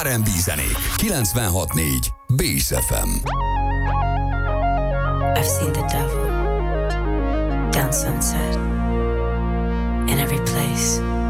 R&B zenék. 96.4 Bész FM. I've seen the devil down Sunset, in every place.